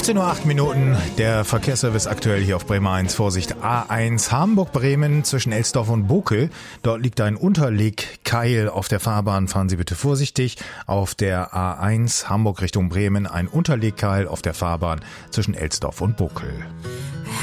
17:08 Uhr, der Verkehrsservice aktuell hier auf Bremen 1. Vorsicht, A1 Hamburg-Bremen zwischen Elsdorf und Bokel. Dort liegt ein Unterlegkeil auf der Fahrbahn. Fahren Sie bitte vorsichtig. Auf der A1 Hamburg Richtung Bremen ein Unterlegkeil auf der Fahrbahn zwischen Elsdorf und Bokel.